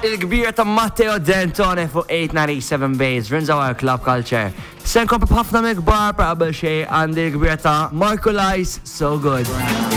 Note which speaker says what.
Speaker 1: Il-kbir ta' Matteo Dentone fuq 897 Base, rinżaw għal Club Culture. Sen kompri ħafna mikbar, probably xej għandi l-kbir ta' Marco Lice, So Good.